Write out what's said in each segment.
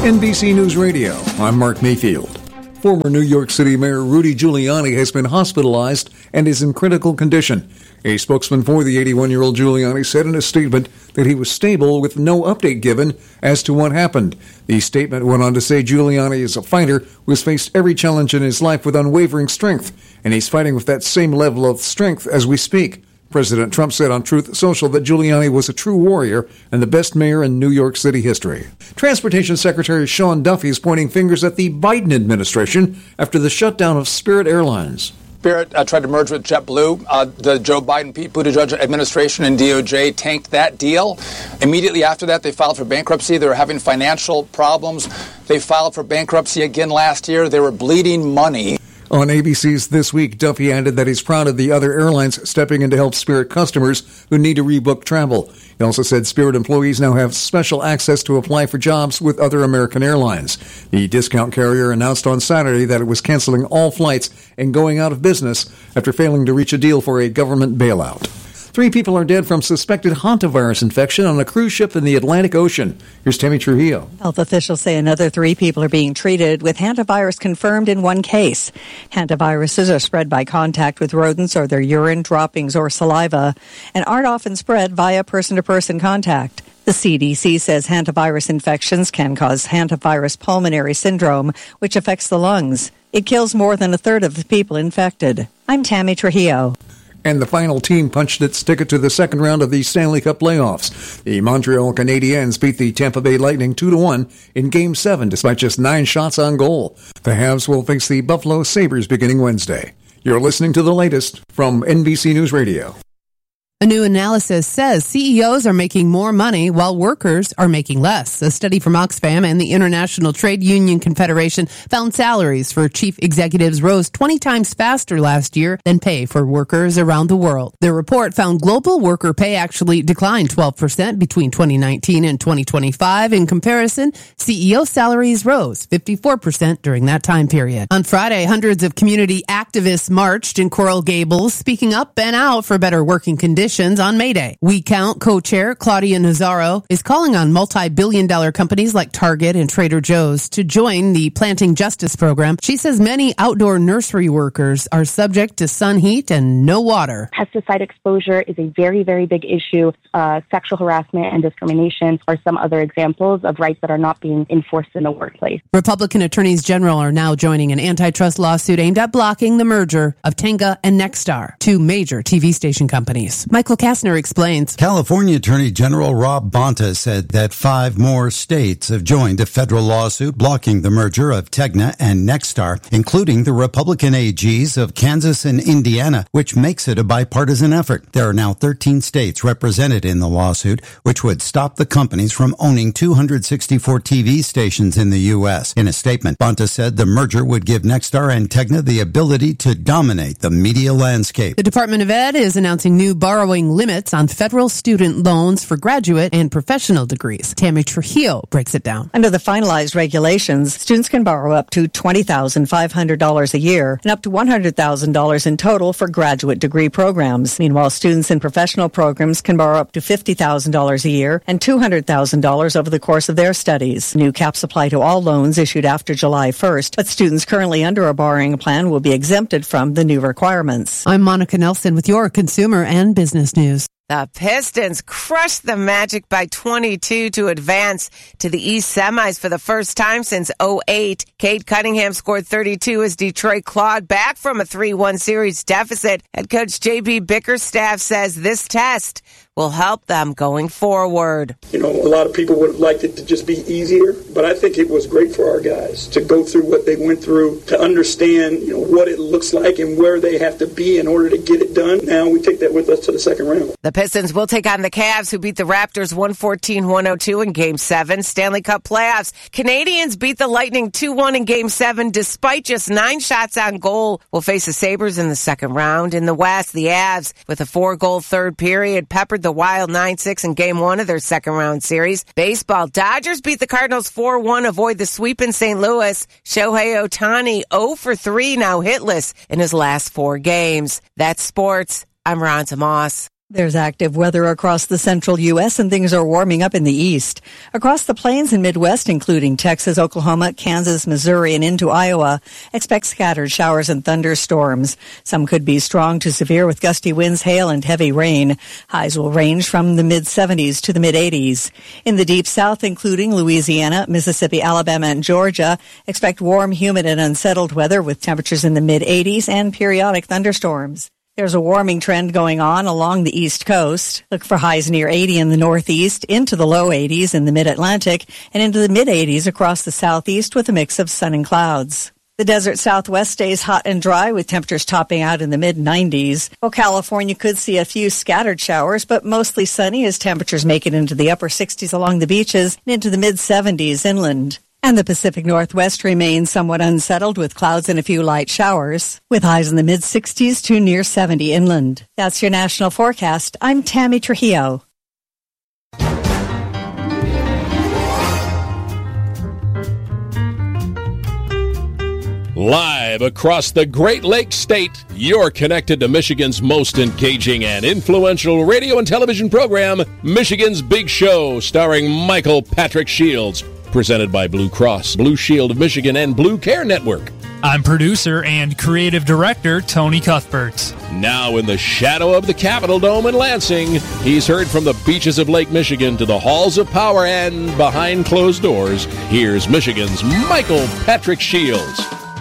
NBC News Radio, I'm Mark Mayfield. Former New York City Mayor Rudy Giuliani has been hospitalized and is in critical condition. A spokesman for the 81-year-old Giuliani said in a statement that he was stable with no update given as to what happened. The statement went on to say Giuliani is a fighter who has faced every challenge in his life with unwavering strength, and he's fighting with that same level of strength as we speak. President Trump said on Truth Social that Giuliani was a true warrior and the best mayor in New York City history. Transportation Secretary Sean Duffy is pointing fingers at the Biden administration after the shutdown of Spirit Airlines. Spirit tried to merge with JetBlue. The Joe Biden, Pete Buttigieg administration and DOJ tanked that deal. Immediately after that, they filed for bankruptcy. They were having financial problems. They filed for bankruptcy again last year. They were bleeding money. On ABC's This Week, Duffy added that he's proud of the other airlines stepping in to help Spirit customers who need to rebook travel. He also said Spirit employees now have special access to apply for jobs with other American airlines. The discount carrier announced on Saturday that it was canceling all flights and going out of business after failing to reach a deal for a government bailout. 3 people are dead from suspected hantavirus infection on a cruise ship in the Atlantic Ocean. Here's Tammy Trujillo. Health officials say another 3 people are being treated with hantavirus confirmed in 1 case. Hantaviruses are spread by contact with rodents or their urine, droppings, or saliva, and aren't often spread via person-to-person contact. The CDC says hantavirus infections can cause hantavirus pulmonary syndrome, which affects the lungs. It kills more than a third of the people infected. I'm Tammy Trujillo. And the final team punched its ticket to the second round of the Stanley Cup playoffs. The Montreal Canadiens beat the Tampa Bay Lightning 2-1 in Game 7 despite just 9 shots on goal. The Habs will face the Buffalo Sabres beginning Wednesday. You're listening to the latest from NBC News Radio. A new analysis says CEOs are making more money while workers are making less. A study from Oxfam and the International Trade Union Confederation found salaries for chief executives rose 20 times faster last year than pay for workers around the world. The report found global worker pay actually declined 12% between 2019 and 2025. In comparison, CEO salaries rose 54% during that time period. On Friday, hundreds of community activists marched in Coral Gables, speaking up and out for better working conditions on May Day. We Count co-chair Claudia Nazaro is calling on multi-billion-dollar companies like Target and Trader Joe's to join the Planting Justice program. She says many outdoor nursery workers are subject to sun heat and no water. Pesticide exposure is a very, very big issue. Sexual harassment and discrimination are some other examples of rights that are not being enforced in the workplace. Republican attorneys general are now joining an antitrust lawsuit aimed at blocking the merger of Tenga and Nexstar, 2 major TV station companies. Michael Kastner explains. California Attorney General Rob Bonta said that 5 more states have joined a federal lawsuit blocking the merger of Tegna and Nexstar, including the Republican AGs of Kansas and Indiana, which makes it a bipartisan effort. There are now 13 states represented in the lawsuit, which would stop the companies from owning 264 TV stations in the U.S. In a statement, Bonta said the merger would give Nexstar and Tegna the ability to dominate the media landscape. The Department of Ed is announcing new borrowing limits on federal student loans for graduate and professional degrees. Tammy Trujillo breaks it down. Under the finalized regulations, students can borrow up to $20,500 a year and up to $100,000 in total for graduate degree programs. Meanwhile, students in professional programs can borrow up to $50,000 a year and $200,000 over the course of their studies. New caps apply to all loans issued after July 1st, but students currently under a borrowing plan will be exempted from the new requirements. I'm Monica Nelson with your consumer and business news. The Pistons crushed the Magic by 22 to advance to the East semis for the first time since 2008. Cade Cunningham scored 32 as Detroit clawed back from a 3-1 series deficit. Head coach J.B. Bickerstaff says this test will help them going forward. You know, a lot of people would have liked it to just be easier, but I think it was great for our guys to go through what they went through, to understand, you know, what it looks like and where they have to be in order to get it done. Now we take that with us to the second round. The Pistons will take on the Cavs, who beat the Raptors 114-102 in Game 7. Stanley Cup playoffs. Canadians beat the Lightning 2-1 in Game 7 despite just 9 shots on goal. Will face the Sabres in the second round. In the West, the Avs, with a 4-goal third period, peppered the Wild 9-6 in Game 1 of their second round series. Baseball, Dodgers beat the Cardinals 4-1, avoid the sweep in St. Louis. Shohei Ohtani 0-for-3, now hitless in his last 4 games. That's sports. I'm Ron Tomas. There's active weather across the central U.S. and things are warming up in the east. Across the plains and Midwest, including Texas, Oklahoma, Kansas, Missouri, and into Iowa, expect scattered showers and thunderstorms. Some could be strong to severe with gusty winds, hail, and heavy rain. Highs will range from the mid-70s to the mid-80s. In the deep south, including Louisiana, Mississippi, Alabama, and Georgia, expect warm, humid, and unsettled weather with temperatures in the mid-80s and periodic thunderstorms. There's a warming trend going on along the East Coast. Look for highs near 80 in the Northeast, into the low 80s in the Mid-Atlantic, and into the mid-80s across the Southeast with a mix of sun and clouds. The desert Southwest stays hot and dry with temperatures topping out in the mid-90s. While California could see a few scattered showers, but mostly sunny as temperatures make it into the upper 60s along the beaches and into the mid-70s inland. And the Pacific Northwest remains somewhat unsettled with clouds and a few light showers, with highs in the mid-60s to near 70 inland. That's your national forecast. I'm Tammy Trujillo. Live across the Great Lakes State, you're connected to Michigan's most engaging and influential radio and television program, Michigan's Big Show, starring Michael Patrick Shields. Presented by Blue Cross, Blue Shield of Michigan, and Blue Care Network. I'm producer and creative director Tony Cuthbert. Now in the shadow of the Capitol Dome in Lansing, he's heard from the beaches of Lake Michigan to the halls of power and behind closed doors. Here's Michigan's Michael Patrick Shields.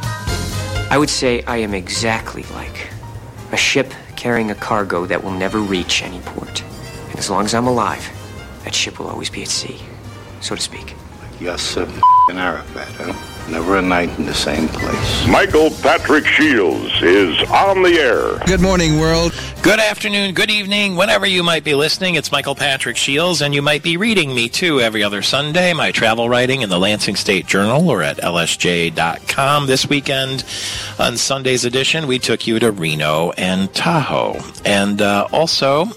I would say I am exactly like a ship carrying a cargo that will never reach any port. And as long as I'm alive, that ship will always be at sea, so to speak. Yasser Arafat, huh? Never a night in the same place. Michael Patrick Shields is on the air. Good morning, world. Good afternoon, good evening, whenever you might be listening. It's Michael Patrick Shields, and you might be reading me, too, every other Sunday. My travel writing in the Lansing State Journal or at lsj.com. This weekend, on Sunday's edition, we took you to Reno and Tahoe. And also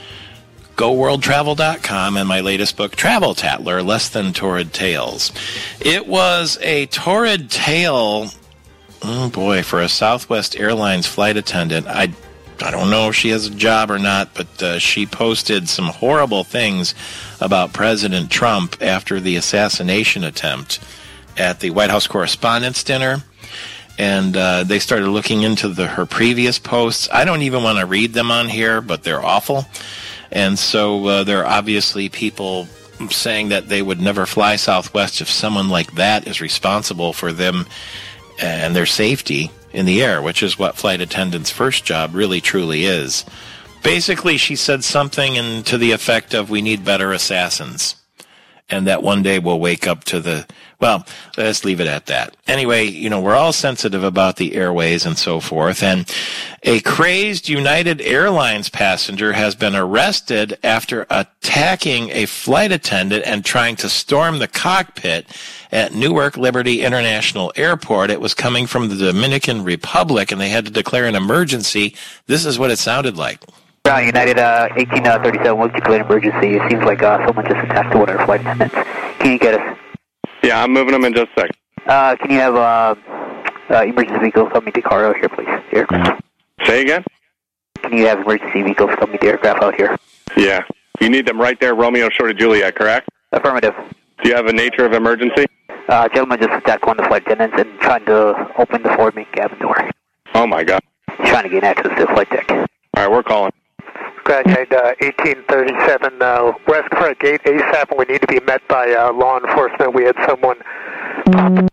GoWorldTravel.com and my latest book, Travel Tattler, Less Than Torrid Tales. It was a torrid tale, oh boy, for a Southwest Airlines flight attendant. I don't know if she has a job or not, but she posted some horrible things about President Trump after the assassination attempt at the White House Correspondents' Dinner. And they started looking into her previous posts. I don't even want to read them on here, but they're awful. And so there are obviously people saying that they would never fly Southwest if someone like that is responsible for them and their safety in the air, which is what flight attendants' first job really truly is. Basically, she said something to the effect of, we need better assassins, and that one day we'll wake up to the... Well, let's leave it at that. Anyway, we're all sensitive about the airways and so forth, and a crazed United Airlines passenger has been arrested after attacking a flight attendant and trying to storm the cockpit at Newark Liberty International Airport. It was coming from the Dominican Republic, and they had to declare an emergency. This is what it sounded like. United 1837, what's declared emergency? It seems like someone just attacked one of our flight attendants. Can you get us? Yeah, I'm moving them in just a sec. Can you have emergency vehicles come meet the car out here, please? The aircraft. Say again? Can you have emergency vehicles come meet the aircraft out here? Yeah. You need them right there, Romeo short of Juliet, correct? Affirmative. Do you have a nature of emergency? Gentleman just attacked one of the flight attendants and trying to open the forward main cabin door. Oh, my God. He's trying to gain access to the flight deck. All right, we're calling. United 1837, West Front Gate ASAP, and we need to be met by law enforcement. We had someone pop.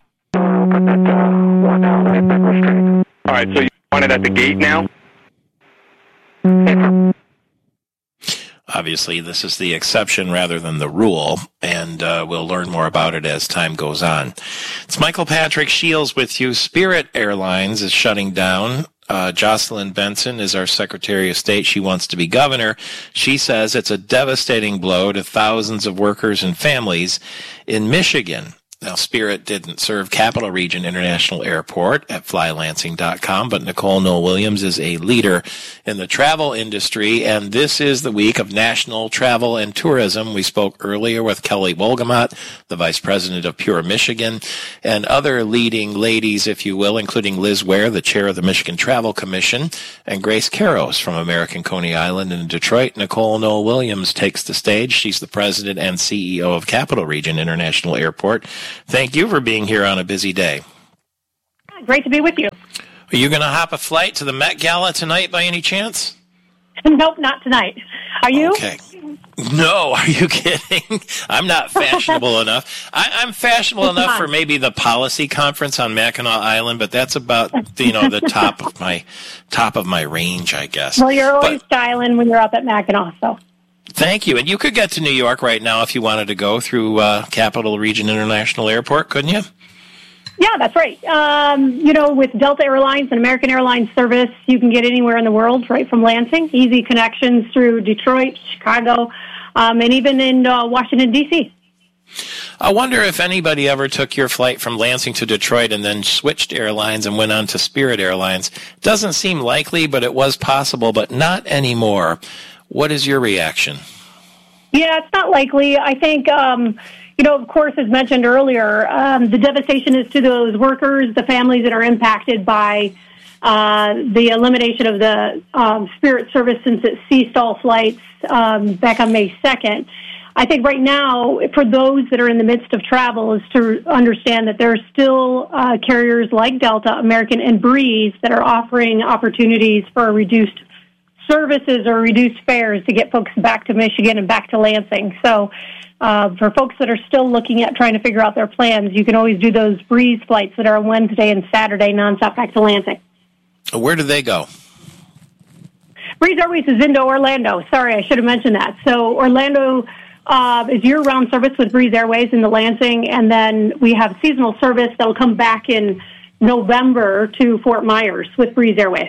All right, so you want it at the gate now? Obviously, this is the exception rather than the rule, and we'll learn more about it as time goes on. It's Michael Patrick Shields with you. Spirit Airlines is shutting down. Jocelyn Benson is our Secretary of State. She wants to be governor. She says it's a devastating blow to thousands of workers and families in Michigan. Now, Spirit didn't serve Capital Region International Airport at flylansing.com, but Nicole Noel-Williams is a leader in the travel industry, and this is the week of National Travel and Tourism. We spoke earlier with Kelly Wolgamott, the Vice President of Pure Michigan, and other leading ladies, if you will, including Liz Ware, the Chair of the Michigan Travel Commission, and Grace Karros from American Coney Island in Detroit. Nicole Noel-Williams takes the stage. She's the President and CEO of Capital Region International Airport. Thank you for being here on a busy day. Great to be with you. Are you going to hop a flight to the Met Gala tonight by any chance? Nope, not tonight. Are you? Okay. No, are you kidding? I'm not fashionable enough. I'm fashionable enough for maybe the policy conference on Mackinac Island, but that's about the top of my range, I guess. Well, you're always styling when you're up at Mackinac, so. Thank you. And you could get to New York right now if you wanted to go through Capital Region International Airport, couldn't you? Yeah, that's right. With Delta Airlines and American Airlines service, you can get anywhere in the world, right from Lansing. Easy connections through Detroit, Chicago, and even in Washington, D.C. I wonder if anybody ever took your flight from Lansing to Detroit and then switched airlines and went on to Spirit Airlines. Doesn't seem likely, but it was possible, but not anymore. What is your reaction? Yeah, it's not likely. I think, of course, as mentioned earlier, the devastation is to those workers, the families that are impacted by the elimination of the Spirit service since it ceased all flights back on May 2nd. I think right now, for those that are in the midst of travel, is to understand that there are still carriers like Delta, American, and Breeze that are offering opportunities for reduced services or reduced fares to get folks back to Michigan and back to Lansing. So for folks that are still looking at trying to figure out their plans, you can always do those Breeze flights that are Wednesday and Saturday nonstop back to Lansing. Where do they go? Breeze Airways is into Orlando. Sorry, I should have mentioned that. So Orlando is year-round service with Breeze Airways into Lansing, and then we have seasonal service that will come back in November to Fort Myers with Breeze Airways.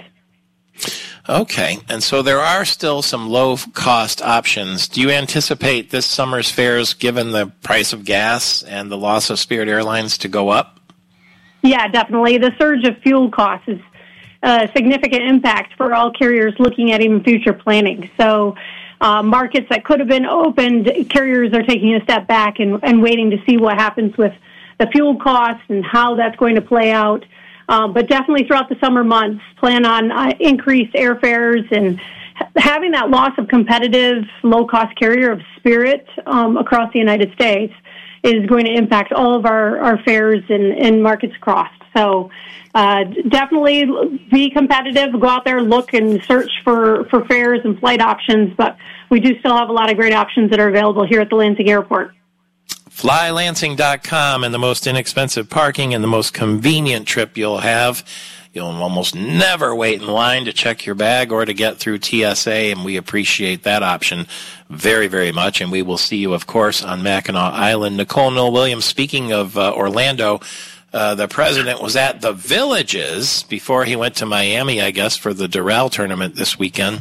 Okay, and so there are still some low-cost options. Do you anticipate this summer's fares, given the price of gas and the loss of Spirit Airlines, to go up? Yeah, definitely. The surge of fuel costs is a significant impact for all carriers looking at even future planning. So markets that could have been opened, carriers are taking a step back and waiting to see what happens with the fuel costs and how that's going to play out. But definitely throughout the summer months, plan on increased airfares, and having that loss of competitive, low-cost carrier of Spirit across the United States is going to impact all of our fares and markets across. So definitely be competitive, go out there, look and search for fares and flight options, but we do still have a lot of great options that are available here at the Lansing Airport. Flylansing.com, and the most inexpensive parking and the most convenient trip you'll have. You'll almost never wait in line to check your bag or to get through TSA, and we appreciate that option very, very much. And we will see you, of course, on Mackinac Island. Nicole Noel-Williams, speaking of Orlando, the president was at the Villages before he went to Miami, I guess, for the Doral tournament this weekend.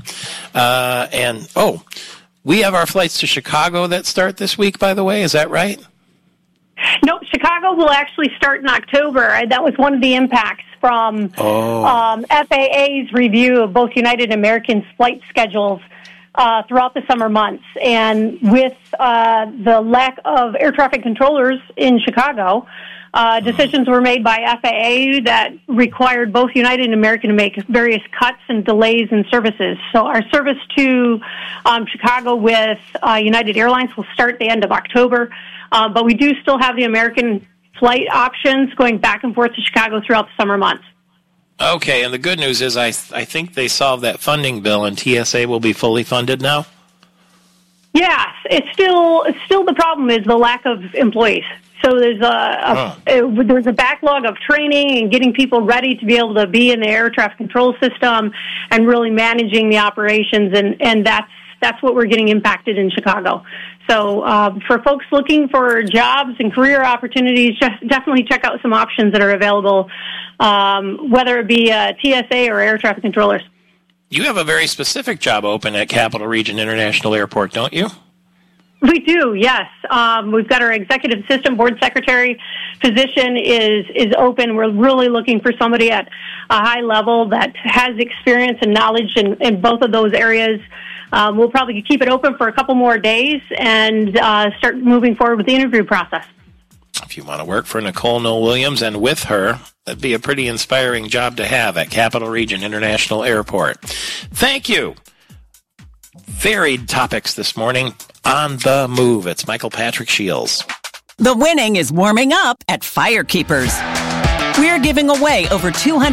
We have our flights to Chicago that start this week, by the way. Is that right? Nope. Chicago will actually start in October. That was one of the impacts from FAA's review of both United and American's flight schedules throughout the summer months. And with the lack of air traffic controllers in Chicago, decisions were made by FAA that required both United and American to make various cuts and delays in services. So our service to Chicago with United Airlines will start at the end of October, but we do still have the American flight options going back and forth to Chicago throughout the summer months. Okay, and the good news is I think they solved that funding bill, and TSA will be fully funded now? Yes, it's still the problem is the lack of employees. So there's a backlog of training and getting people ready to be able to be in the air traffic control system and really managing the operations, and that's what we're getting impacted in Chicago. So for folks looking for jobs and career opportunities, just definitely check out some options that are available, whether it be TSA or air traffic controllers. You have a very specific job open at Capital Region International Airport, don't you? We do, yes. We've got our executive assistant board secretary position is open. We're really looking for somebody at a high level that has experience and knowledge in both of those areas. We'll probably keep it open for a couple more days and start moving forward with the interview process. If you want to work for Nicole Noel Williams and with her, that'd be a pretty inspiring job to have at Capital Region International Airport. Thank you. Varied topics this morning on the move. It's Michael Patrick Shields. The winning is warming up at Firekeepers. We're giving away over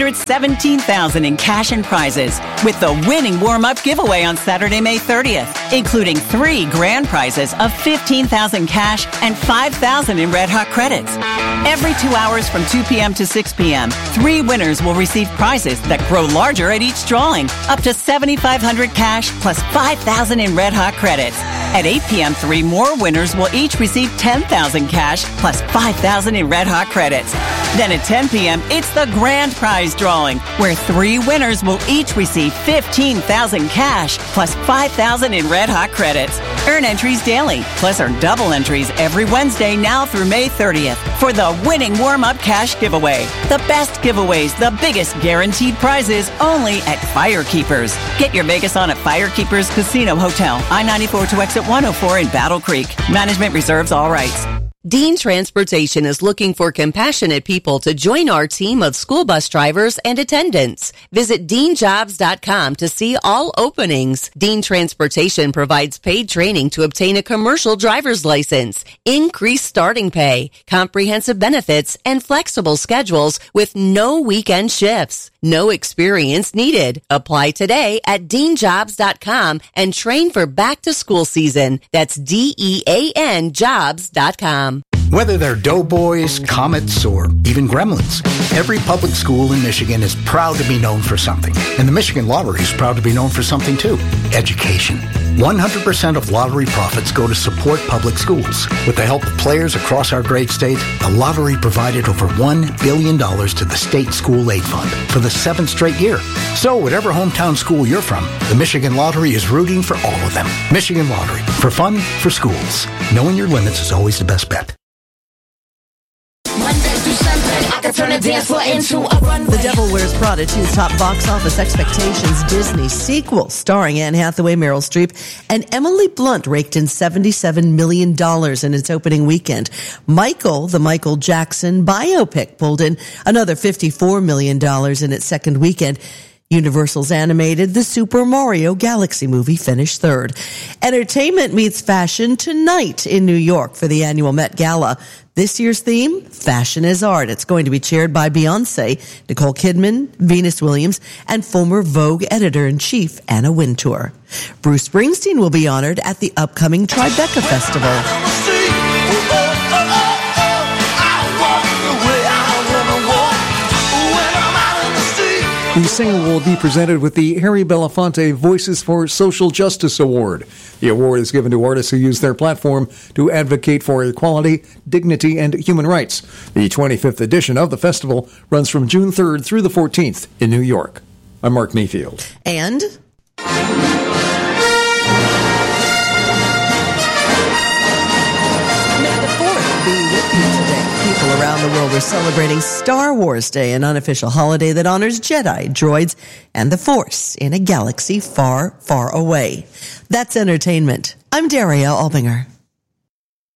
$217,000 in cash and prizes with the winning warm-up giveaway on Saturday, May 30th, including 3 grand prizes of $15,000 cash and $5,000 in Red Hot credits. Every 2 hours from 2 p.m. to 6 p.m., 3 winners will receive prizes that grow larger at each drawing, up to $7,500 cash plus $5,000 in Red Hot credits. At 8 p.m., 3 more winners will each receive $10,000 cash plus $5,000 in Red Hot credits. Then at 10 p.m., it's the grand prize drawing, where 3 winners will each receive $15,000 cash plus $5,000 in Red Hot credits. Earn entries daily, plus earn double entries every Wednesday now through May 30th for the winning warm-up cash giveaway. The best giveaways, the biggest guaranteed prizes, only at Firekeepers. Get your Vegas on at Firekeepers Casino Hotel, I-94 to exit 104 in Battle Creek. Management reserves all rights. Dean Transportation is looking for compassionate people to join our team of school bus drivers and attendants. Visit DeanJobs.com to see all openings. Dean Transportation provides paid training to obtain a commercial driver's license, increased starting pay, comprehensive benefits, and flexible schedules with no weekend shifts. No experience needed. Apply today at DeanJobs.com and train for back-to-school season. That's DEAN Jobs.com. Whether they're Doughboys, Comets, or even Gremlins, every public school in Michigan is proud to be known for something. And the Michigan Lottery is proud to be known for something too. Education. 100% of lottery profits go to support public schools. With the help of players across our great state, the lottery provided over $1 billion to the State School Aid Fund for the 7th straight year. So whatever hometown school you're from, the Michigan Lottery is rooting for all of them. Michigan Lottery. For fun, for schools. Knowing your limits is always the best bet. The Devil Wears Prada 2's top box office expectations Disney sequel starring Anne Hathaway, Meryl Streep, and Emily Blunt raked in $77 million in its opening weekend. Michael, the Michael Jackson biopic, pulled in another $54 million in its second weekend. Universal's animated The Super Mario Galaxy movie finished third. Entertainment meets fashion tonight in New York for the annual Met Gala. This year's theme, Fashion is Art. It's going to be chaired by Beyonce, Nicole Kidman, Venus Williams, and former Vogue editor-in-chief Anna Wintour. Bruce Springsteen will be honored at the upcoming Tribeca Festival. The singer will be presented with the Harry Belafonte Voices for Social Justice Award. The award is given to artists who use their platform to advocate for equality, dignity, and human rights. The 25th edition of the festival runs from June 3rd through the 14th in New York. I'm Mark Mayfield. And around the world are celebrating Star Wars Day, an unofficial holiday that honors Jedi, droids, and the Force in a galaxy far, far away. That's entertainment. I'm Daria Albinger.